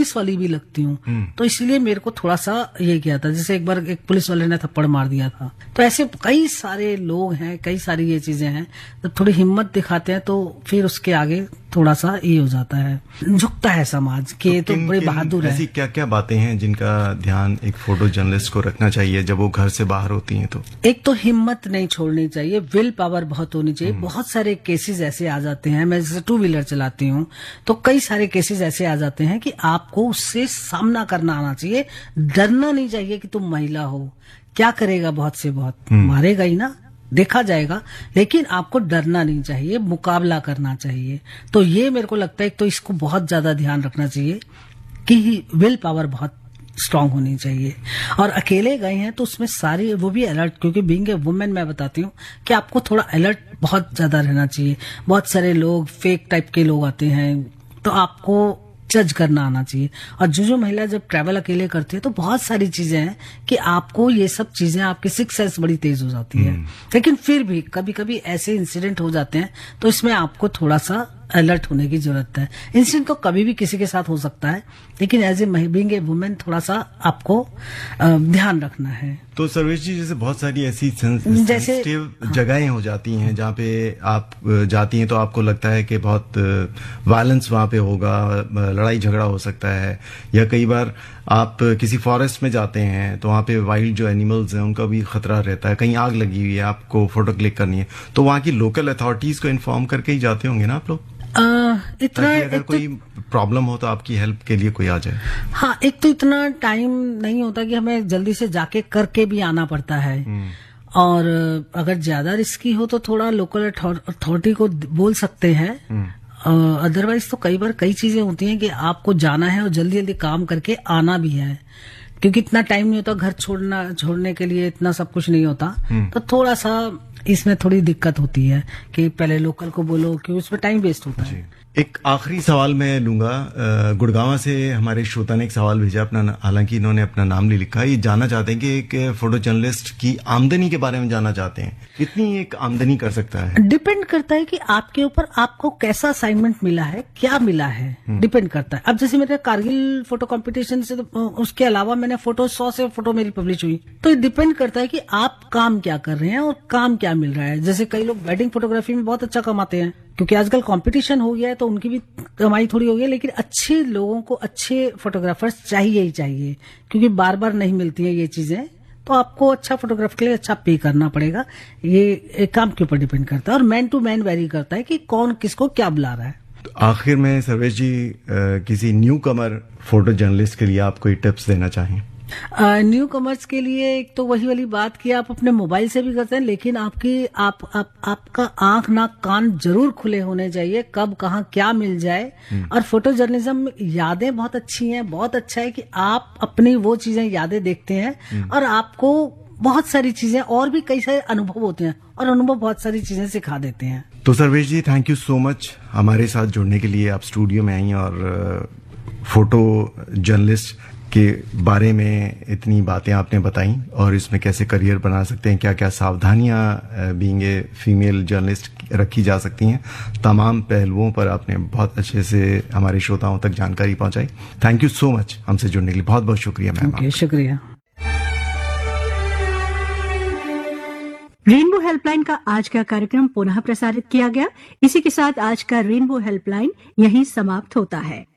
Police वाली भी लगती हूँ, तो इसलिए मेरे को थोड़ा सा ये किया था। जैसे एक बार एक पुलिस वाले ने थप्पड़ मार दिया था। तो ऐसे कई सारे लोग हैं, कई सारी ये चीजें हैं, तो थोड़ी हिम्मत दिखाते हैं तो फिर उसके आगे थोड़ा सा ये हो जाता है, झुकता है समाज के। तो बड़े बहादुर है। ऐसी क्या क्या बातें हैं जिनका ध्यान एक फोटो जर्नलिस्ट को रखना चाहिए जब वो घर से बाहर होती हैं? तो एक तो हिम्मत नहीं छोड़नी चाहिए, विल पावर बहुत होनी चाहिए। बहुत सारे केसेस ऐसे आ जाते हैं, मैं जैसे 2 व्हीलर चलाती हूँ तो कई सारे केसेस ऐसे आ जाते हैं कि आपको उससे सामना करना आना चाहिए। डरना नहीं चाहिए कि तुम महिला हो, क्या करेगा, बहुत से बहुत मारेगा ही ना, देखा जाएगा, लेकिन आपको डरना नहीं चाहिए, मुकाबला करना चाहिए। तो ये मेरे को लगता है, तो इसको बहुत ज्यादा ध्यान रखना चाहिए कि विल पावर बहुत स्ट्रांग होनी चाहिए। और अकेले गए हैं तो उसमें सारी वो भी अलर्ट, क्योंकि बीइंग ए वुमेन मैं बताती हूँ कि आपको थोड़ा अलर्ट बहुत ज्यादा रहना चाहिए। बहुत सारे लोग फेक टाइप के लोग आते हैं, तो आपको जज करना आना चाहिए। और जो महिला जब ट्रैवल अकेले करती है तो बहुत सारी चीजें हैं कि आपको ये सब चीजें, आपकी सिक्स सेंस बड़ी तेज हो जाती है। लेकिन फिर भी कभी कभी ऐसे इंसिडेंट हो जाते हैं तो इसमें आपको थोड़ा सा अलर्ट होने की जरूरत है। इंसिडेंट तो कभी भी किसी के साथ हो सकता है, लेकिन as a being a women थोड़ा सा आपको ध्यान रखना है। तो सर्वेश जी, जैसे बहुत सारी ऐसी सेंसिटिव जगहें हो जाती हैं जहाँ पे आप जाती हैं तो आपको लगता है कि बहुत वायलेंस वहाँ पे होगा, लड़ाई झगड़ा हो सकता है, या कई बार आप किसी फॉरेस्ट में जाते हैं तो वहाँ पे वाइल्ड जो एनिमल्स हैं उनका भी खतरा रहता है, कहीं आग लगी हुई है, आपको फोटो क्लिक करनी है, तो वहाँ की लोकल अथॉरिटीज को इन्फॉर्म करके ही जाते होंगे ना आप लोग? इतना अगर कोई प्रॉब्लम हो तो आपकी हेल्प के लिए कोई आ जाए। हाँ, एक तो इतना टाइम नहीं होता कि हमें जल्दी से जाके करके भी आना पड़ता है। और अगर ज्यादा रिस्की हो तो थोड़ा लोकल अथॉरिटी को बोल सकते हैं। अदरवाइज तो कई बार कई चीजें होती हैं कि आपको जाना है और जल्दी जल्दी काम करके आना भी है, क्योंकि इतना टाइम नहीं होता घर छोड़ने के लिए, इतना सब कुछ नहीं होता। तो थोड़ा सा इसमें थोड़ी दिक्कत होती है कि पहले लोकल को बोलो, कि उसमें टाइम वेस्ट होता है। एक आखिरी सवाल मैं लूंगा। गुड़गांव से हमारे श्रोता ने एक सवाल भेजा, अपना, हालांकि इन्होंने अपना नाम नहीं लिखा। ये जानना चाहते हैं कि एक फोटो जर्नलिस्ट की आमदनी के बारे में जानना चाहते हैं, कितनी एक आमदनी कर सकता है? डिपेंड करता है कि आपके ऊपर आपको कैसा असाइनमेंट मिला है, क्या मिला है, डिपेंड करता है। अब जैसे मेरे कारगिल फोटो कंपटीशन से, तो उसके अलावा मैंने 100 से फोटो मेरी पब्लिश हुई। तो ये डिपेंड करता है कि आप काम क्या कर रहे हैं और काम क्या मिल रहा है। जैसे कई लोग वेडिंग फोटोग्राफी में बहुत अच्छा कमाते हैं, क्योंकि आजकल कंपटीशन हो गया है तो उनकी भी कमाई थोड़ी हो गई है। लेकिन अच्छे लोगों को अच्छे फोटोग्राफर्स चाहिए ही चाहिए, क्योंकि बार बार नहीं मिलती है ये चीजें। तो आपको अच्छा फोटोग्राफर के लिए अच्छा पे करना पड़ेगा। ये काम के ऊपर डिपेंड करता है और मैन टू मैन वेरी करता है कि कौन किसको क्या बुला रहा है। तो आखिर में सर्वेश जी, किसी न्यू कमर फोटो जर्नलिस्ट के लिए आप कोई टिप्स देना चाहें? न्यू कमर्स के लिए एक तो वही वाली बात कि आप अपने मोबाइल से भी करते हैं, लेकिन आपका आंख नाक कान जरूर खुले होने चाहिए, कब कहाँ क्या मिल जाए। और फोटो जर्नलिज्म यादें बहुत अच्छी हैं। बहुत अच्छा है कि आप अपनी वो चीजें यादें देखते हैं और आपको बहुत सारी चीजें और भी कई सारे अनुभव होते हैं, और अनुभव बहुत सारी चीजें सिखा देते हैं। तो सर्वेश जी, थैंक यू सो मच हमारे साथ जुड़ने के लिए। आप स्टूडियो में आई और फोटो जर्नलिस्ट के बारे में इतनी बातें आपने बताई, और इसमें कैसे करियर बना सकते हैं, क्या क्या सावधानियां बीइंग ए फीमेल जर्नलिस्ट रखी जा सकती हैं, तमाम पहलुओं पर आपने बहुत अच्छे से हमारे श्रोताओं तक जानकारी पहुंचाई। थैंक यू सो मच हमसे जुड़ने के लिए। बहुत बहुत शुक्रिया मैम। शुक्रिया। रेनबो हेल्पलाइन का आज का कार्यक्रम पुनः प्रसारित किया गया। इसी के साथ आज का रेनबो हेल्पलाइन यहीं समाप्त होता है।